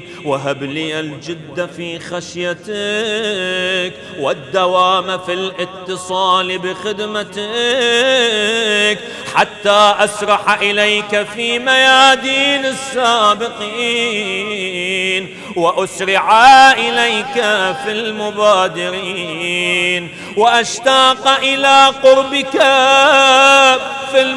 وهب لي الجد في خشيتك والدوام في الاتصال بخدمتك حتى أسرح إليك في ميادين السابقين وأسرع إليك في المبادرين وأشتاق إلى قربك في